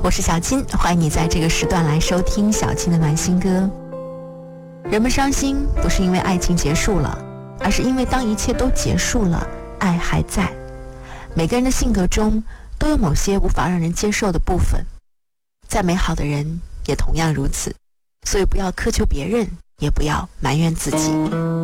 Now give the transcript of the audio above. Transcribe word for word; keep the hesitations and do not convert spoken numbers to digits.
我是小金，欢迎你在这个时段来收听小金的暖心歌。人们伤心不是因为爱情结束了，而是因为当一切都结束了，爱还在。每个人的性格中都有某些无法让人接受的部分，再美好的人也同样如此，所以不要苛求别人，也不要埋怨自己。